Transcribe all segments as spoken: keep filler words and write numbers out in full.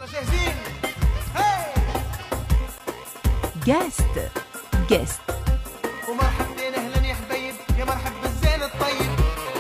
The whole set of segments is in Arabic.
يلا جاهزين. هاي جاست جاست ومرحبتين اهلا يا حبيب، يا مرحب بالزين الطيب.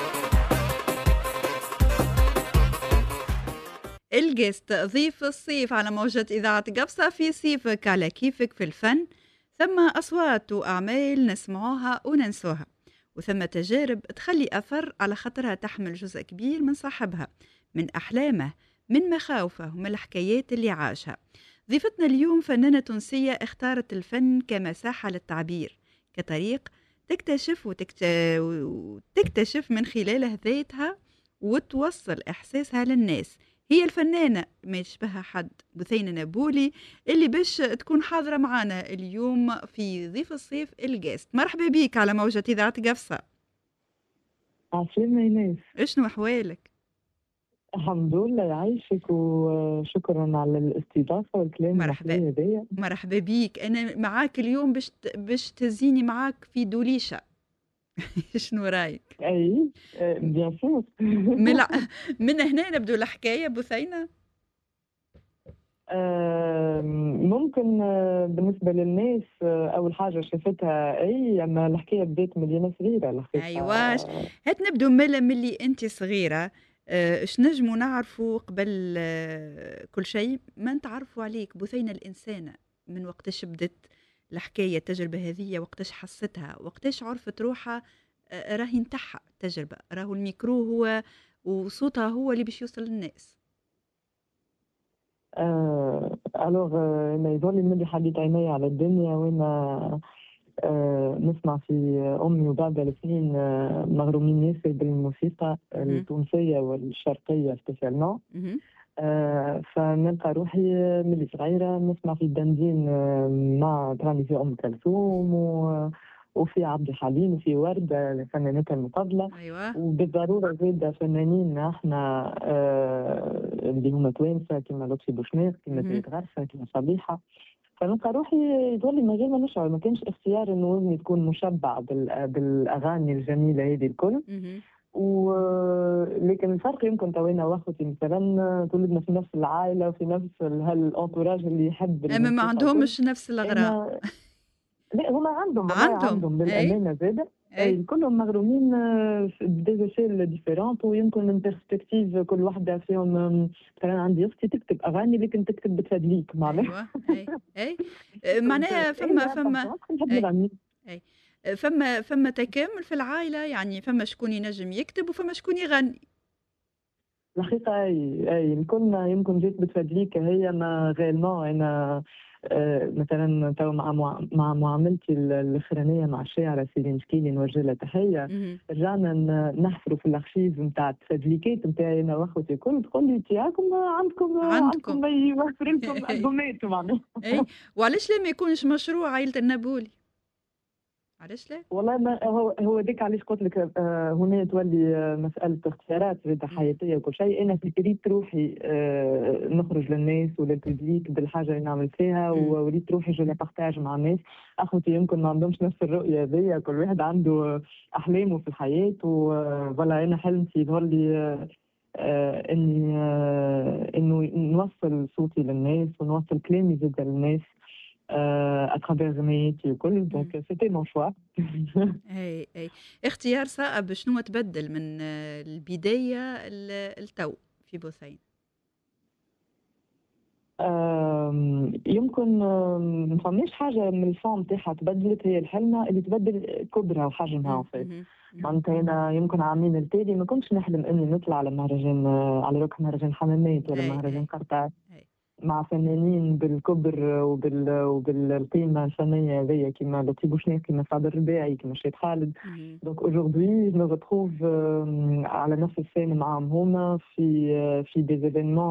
الجست ضيف الصيف على موجة إذاعة قبصة في صيفك على كيفك في الفن. ثم أصوات وأعمال نسمعوها وننسوها، وثم تجارب تخلي أثر على خاطرها تحمل جزء كبير من صاحبها، من أحلامه، من مخاوفه ومن الحكايات اللي عاشها. ضيفتنا اليوم فنانة تونسية اختارت الفن كمساحة للتعبير، كطريق تكتشف وتكت... وتكتشف من خلاله ذاتها وتوصل إحساسها للناس. هي الفنانة ما يشبهها حد، بثينة نابولي، اللي باش تكون حاضرة معنا اليوم في ضيف الصيف الجاست. مرحبا بيك على موجة إذاعة قبصة. عسلامة ايناس. اشنو أحوالك؟ الحمد لله يعيشك، وشكرا على الاستضافة والكلام مرحبا المحلى هذايا. مرحبا بيك. أنا معاك اليوم باش ت- باش تهزيني معاك في دوليشة. شنو رايك؟ اي آه، بيان سور. من, الع... من هنا نبدو الحكاية بثينة. آه، ممكن آه، بالنسبة للناس آه، أول حاجة شافتها أي، أما الحكاية بدات من أنا صغيرة الحقيقة. أيواش، هات نبدو ملا ملي أنت صغيرة. آه، اش نجموا نعرفوا قبل آه، كل شيء ما نتعرفوا عليك بثينة الإنسانة، من وقتاش بدت الحكاية التجربة هذه، وقتاش حستها، وقتاش عرفت روحها. آه، راهي نتاعها التجربة، راهو الميكرو هو وصوتها هو اللي باش يوصل للناس. آه، ألوغ آه، أنا يظل ملي حديت عيني على الدنيا وأنا آه، نسمع في أمي وبعض السنين آه، مغرومين ياسر بالموسيقى مهم. التونسية والشرقية سبيسيالمون. مهم. آه، فنلقى روحي ملي صغيرة نسمع في الدندين آه، مع تغني في أم كلثوم و- وفي عبد الحليم وفي وردة الفنانات المفضلة، أيوة. وبالضرورة زاد فنانين احنا آه، اللي هما توانسة كما لطفي بوشناق كما مهم. زيد غرفة كما صبيحة. فنلقى روحي يظل من غير ما نشعر، ما كانش اختيار انه وزني تكون مشبع بال- بالاغاني الجميله هذه الكل. مهم. و لكن الفرق يمكن توينا واخوتي مثلا تولدنا في نفس العائله وفي نفس هالانتوراج اللي يحب أما ما الموسيقى الكل. عندهمش نفس الأغراض. انا لا، هما عندهم والله عندهم عندهم أي بالامانه زاده. أي. اي كلهم مغرومين بديزيشيل ديفيرونت، ويمكن من بيرسبكتيف كل واحده فيهم. آم، مثلا عندي اختي تكتب اغاني لكن تكتب بتفادليك معناها. أيوة أي أي. آه، معناها اي فما لا فما طبعا نحب أي نغني. أي. آه، فما فما تكامل في العائلة، يعني فما شكون ينجم يكتب وفما شكون يغني. الحقيقة أي أي الكل يمكن جيت بتفادليك هي ما غيرنا. أنا آه، مثلا تو مع مع مع معاملتي ال- الأخرانية مع الشاعرة سيرين شكيلي نوجه لها تحية. مهم. رجعنا ن- نحفروا في الأرشيف نتاع التفادليكات نتاعي أنا وأخوتي الكل، تقول لي تياكم عندكم عندكم عندكم. ما يوفر لكم أي ألبومات معناها. أي. وعلاش لا ما يكونش مشروع عائلة النابولي؟ علاش لا؟ والله ما هو هو ذيك علاش قلت لك آه هنا تولي آه مساله اختيارات زادة مم. حياتيه وكل شيء. انا فكريت روحي آه نخرج للناس وللببليك بالحاجه اللي نعمل فيها، مم. ووليت روحي جو بارتاج مع الناس. اخوتي يمكن ما عندهمش نفس الرؤيه هذيا، كل واحد عنده احلامه في الحياه. وفوالا انا حلمتي يظهر لي آه آه اني آه انه نوصل صوتي للناس ونوصل كلامي زاد للناس آه اترافير غنيتي وكل. مم. دونك سيتي مون شوا. أي أي. اختيار صائب. شنو تبدل من آه، البداية ل- التو في بوثين؟ آم، يمكن آم، ما فماش حاجة من الفهم تاعها تبدلت، هي الحلمة اللي تبدل كبرها وحجمها مم. وفات. مهم. مم. معناتها أنا يمكن عامين التالي ما كنتش نحلم إني نطلع على مهرجان آه، على روك مهرجان حمامات ولا أي مهرجان أي قرطاج أي. مع فنانين بالكبر وبال وبالقيمة الفنية هذيا كيما لطفي بوشناق كيما سعد الرباعي كيما شيخ خالد. مهم. دونك aujourd'hui je me retrouve آم، على نفس السين معاهم هما في آه، في des événements